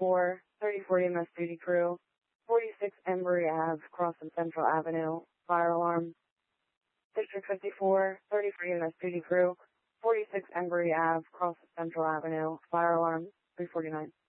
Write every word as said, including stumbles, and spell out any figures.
fifty-four, thirty-four E M S duty crew, forty-six Embry Ave, crossing Central Avenue, fire alarm. District fifty-four, thirty-four E M S duty crew, forty-six Embry Ave, crossing Central Avenue, fire alarm, three forty-nine.